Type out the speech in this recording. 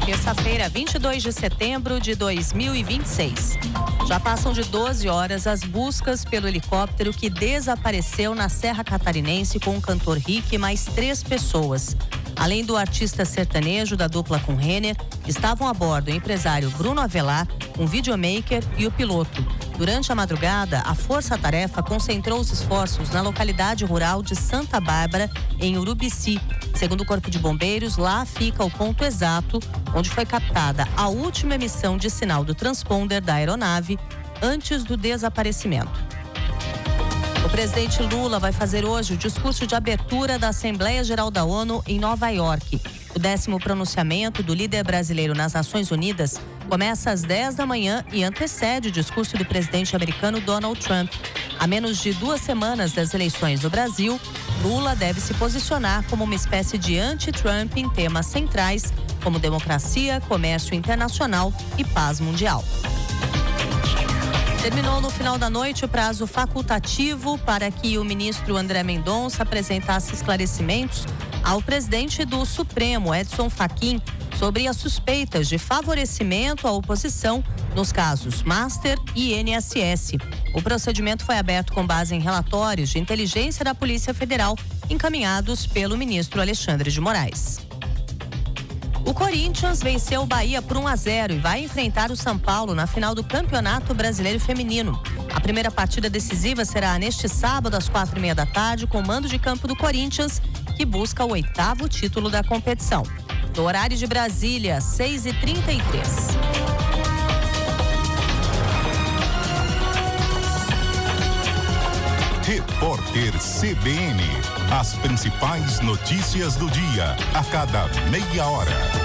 terça-feira, 22 de setembro de 2026. Já passam de 12 horas as buscas pelo helicóptero que desapareceu na Serra Catarinense com o cantor Rick e mais 3 pessoas. Além do artista sertanejo da dupla com Renner, estavam a bordo o empresário Bruno Avelar, um videomaker e o piloto. Durante a madrugada, a Força-Tarefa concentrou os esforços na localidade rural de Santa Bárbara, em Urubici. Segundo o Corpo de Bombeiros, lá fica o ponto exato onde foi captada a última emissão de sinal do transponder da aeronave antes do desaparecimento. O presidente Lula vai fazer hoje o discurso de abertura da Assembleia Geral da ONU em Nova York. O 10º pronunciamento do líder brasileiro nas Nações Unidas começa às 10 da manhã e antecede o discurso do presidente americano Donald Trump. A menos de 2 semanas das eleições do Brasil, Lula deve se posicionar como uma espécie de anti-Trump em temas centrais, como democracia, comércio internacional e paz mundial. Terminou no final da noite o prazo facultativo para que o ministro André Mendonça apresentasse esclarecimentos ao presidente do Supremo, Edson Fachin, sobre as suspeitas de favorecimento à oposição nos casos Master e INSS. O procedimento foi aberto com base em relatórios de inteligência da Polícia Federal encaminhados pelo ministro Alexandre de Moraes. O Corinthians venceu o Bahia por 1-0 e vai enfrentar o São Paulo na final do Campeonato Brasileiro Feminino. A primeira partida decisiva será neste sábado às 4:30 da tarde com o mando de campo do Corinthians, que busca o 8º título da competição. No horário de Brasília, 6h33. Repórter CBN. As principais notícias do dia, a cada meia hora.